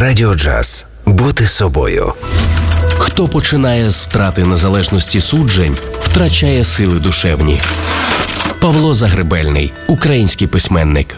Радіо Джаз. Бути собою. Хто починає з втрати незалежності суджень, втрачає сили душевні. Павло Загребельний, український письменник.